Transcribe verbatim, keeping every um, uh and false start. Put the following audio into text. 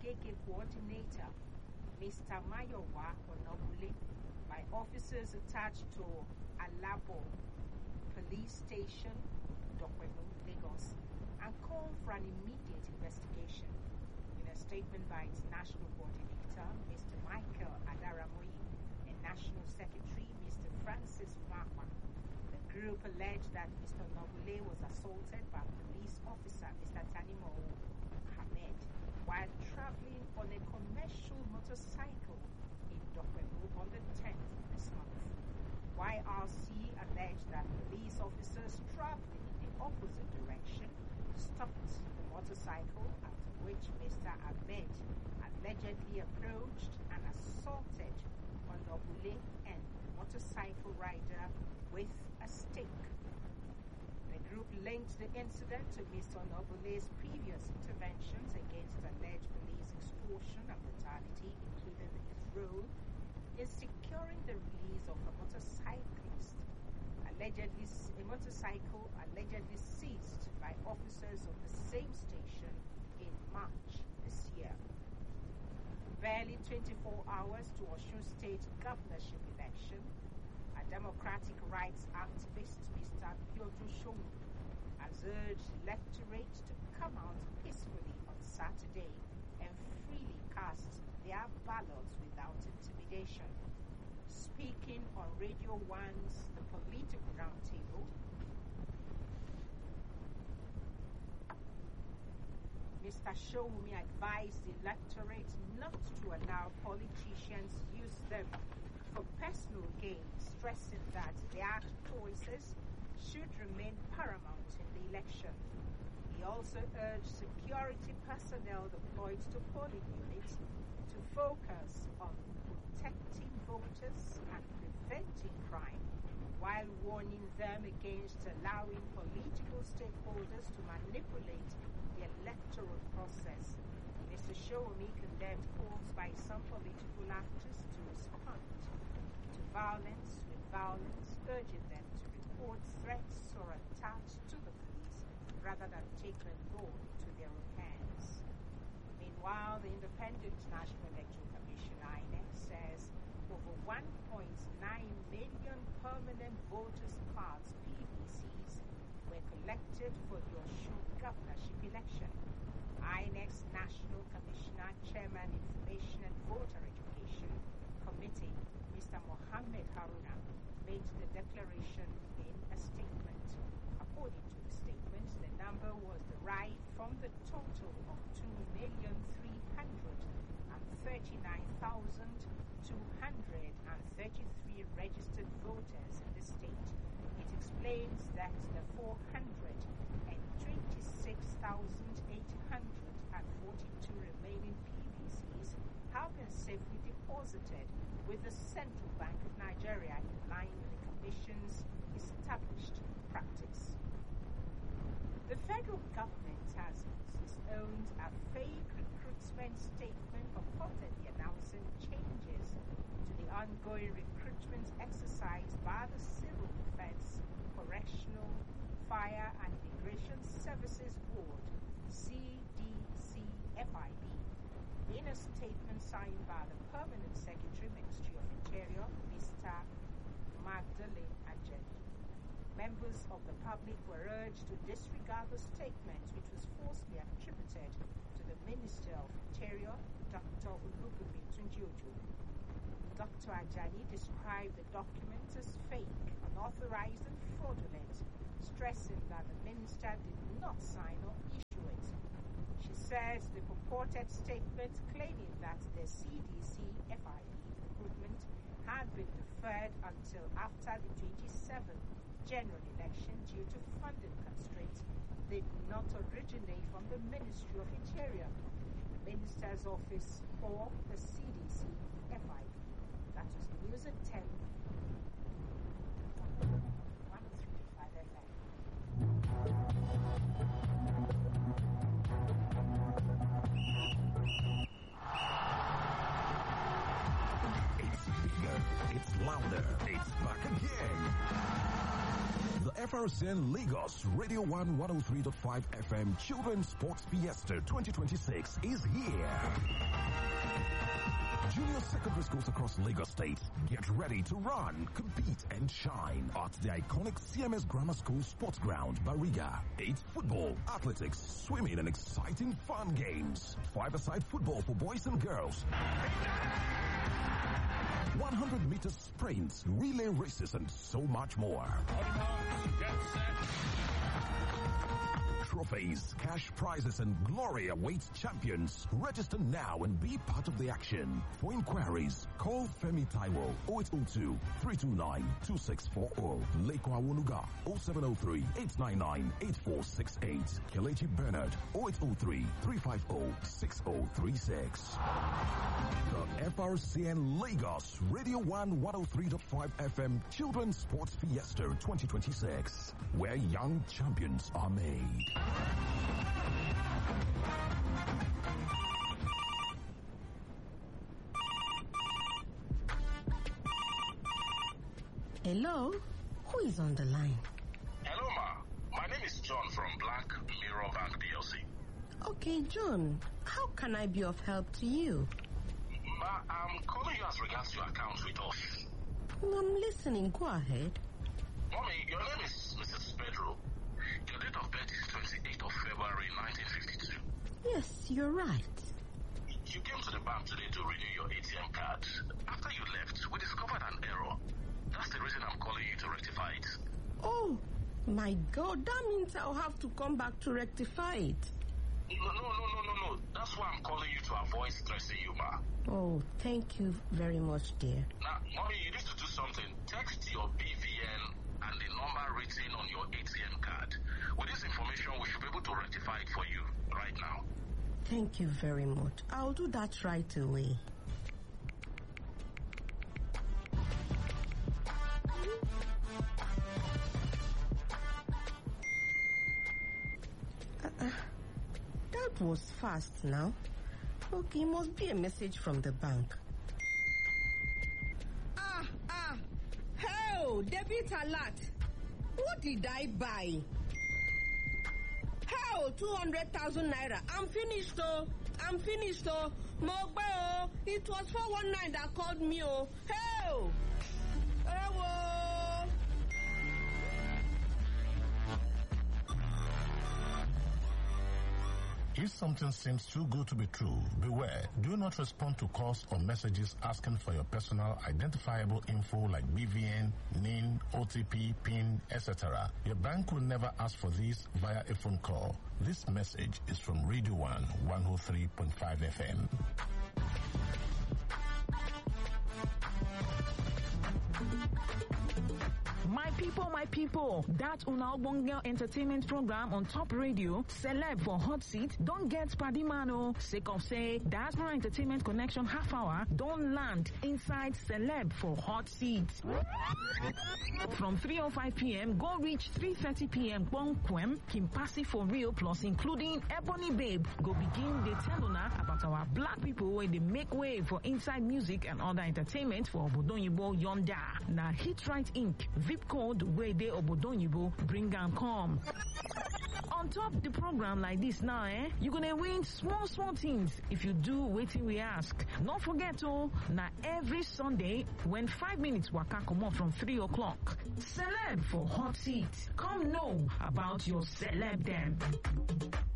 Agege coordinator, Mister Mayowa Onobule, by officers attached to Alabo Police Station, Dokwebu, Lagos, and called for an immediate investigation. In a statement by its national coordinator, Mister Michael Adaramoyi, and National Secretary, Mister Francis Wakwa, the group alleged that Mister Onobule was assaulted by police officer Mister Tanimo Ahmed while traveling on a commercial motorcycle in Dokwebu on the tenth of this month. Y R C alleged that police officers traveling in the opposite direction stopped the motorcycle, after which Mister Ahmed allegedly approached and assaulted Onobule and the motorcycle rider with a stick. The group linked the incident to Mister Onobule's previous interventions against alleged police extortion and brutality, including his role in securing the release of a motorcyclist, allegedly a motorcycle allegedly seized by officers of the same station in March this year. Barely twenty-four hours to Osun State governorship election, a democratic rights activist, Mister Piotr Shomu, has urged the electorate to come out peacefully on Saturday and freely cast their ballots without intimidation. Speaking on Radio one's The Political Roundtable, Mister Showumi advised the electorate not to allow politicians use them for personal gain, stressing that their choices should remain paramount in the election. He also urged security personnel deployed to polling units to focus on protecting voters and preventing crime, while warning them against allowing political stakeholders to manipulate the electoral process. Mister Showumi condemned calls by some political actors to respond to violence with violence, urging them to report threats or attacks to the police rather than take the law into their own hands. Meanwhile, the Independent National Electoral Commission, I N E C, says over one point nine million permanent voters' cards, P V Cs, were collected for the Osun governorship election. I N E C National Commissioner, Chairman, Information and Voter Education Committee, Mister Mohammed Haruna, made the declaration in a statement. According to the statement, the number was derived from the total of two million three hundred thirty-nine thousand two hundred thirty-three registered voters in the state. It explains that the four hundred twenty-six thousand eight hundred forty-two remaining P V Cs have been safely deposited with the Central Bank of Nigeria in line with the Commission's established practice. The federal government has owned a fake recruitment statement purportedly announcing changes to the ongoing recruitment exercise by the Civil Defense, Correctional, Fire and Immigration Services Board, C D C F I B. In a statement signed by the Permanent Secretary, Ministry of Interior, Mister Magdalene Ajay, members of the public were urged to disregard the statement, which was falsely attributed to the Minister of Interior, Doctor Olubunmi Tunjiojo. Doctor Ajani described the document as fake, unauthorized and fraudulent, stressing that the minister did not sign or issue it. She says the purported statement claiming that the C D C F I B recruitment had been deferred until after the twenty-seventh general election due to funding constraints did not originate from the Ministry of Interior, the Minister's Office, or the C D C F I B. That was News at ten. one oh three point five F M. It's bigger, it's louder, it's back again. The F R C N Lagos Radio one one oh three point five F M Children's Sports Fiesta twenty twenty-six is here. Junior secondary schools across Lagos State, get ready to run, compete, and shine at the iconic C M S Grammar School Sports Ground, Bariga. It's football, athletics, swimming, and exciting fun games. Five-a-side football for boys and girls. one hundred meter sprints, relay races, and so much more. Trophies, cash prizes, and glory awaits champions. Register now and be part of the action. For inquiries, call Femi Taiwo oh eight oh two, three two nine, two six four zero. Leko Awonuga oh seven oh three, eight nine nine, eight four six eight. Kelechi Bernard oh eight oh three, three five oh, six oh three six. The F R C N Lagos Radio one one oh three point five F M Children's Sports Fiesta twenty twenty-six, where young champions are made. Hello? Who is on the line? Hello, Ma. My name is John from Black Mirror Bank P L C. Okay, John. How can I be of help to you? Ma, I'm calling you as regards your account with us. I'm listening. Go ahead. Mommy, your name is Missus Pedro. Your date of birth is twenty-eighth of February nineteen fifty-two. Yes, you're right. You came to the bank today to renew your A T M card. After you left, we discovered an error. That's the reason I'm calling you to rectify it. Oh, my God. That means I'll have to come back to rectify it. No, no, no, no, no, no. That's why I'm calling you to avoid stressing you, Ma. Oh, thank you very much, dear. Now, Mommy, you need to do something. Text your B V N and the number written on your A T M card. With this information, we should be able to rectify it for you right now. Thank you very much. I'll do that right away. Uh, uh, that was fast now. Okay, must be a message from the bank. Ah, ah. Hell, debit alert. What did I buy? Hell, two hundred thousand naira. I'm finished, though. I'm finished, though. Mogbe, oh. It was four one nine that called me, oh. Hell. Hello. If something seems too good to be true, beware. Do not respond to calls or messages asking for your personal identifiable info like B V N, N I N, O T P, PIN, et cetera. Your bank will never ask for this via a phone call. This message is from Radio one one oh three point five F M. My people, my people, that Una Ogbonge entertainment program on Top Radio, Celeb for Hot Seat, don't get Padimano. Sake of say, Diaspora Entertainment Connection half hour, don't land inside Celeb for Hot Seat. From three oh five p.m., go reach three thirty p.m. Bonquem, Kimpasi for real, plus including Ebony Babe, go begin the tell una about our black people where they make way for inside music and other entertainment for Obodonyibo Yonda. Now Hit Right Incorporated, V I P code where they Obodonyibo bring and come. On top the program like this now, eh, you're gonna win small, small things if you do waiting we ask. Don't forget, oh, now every Sunday when five minutes waka come on from three o'clock. Celeb for Hot Seat. Come know about your celeb them.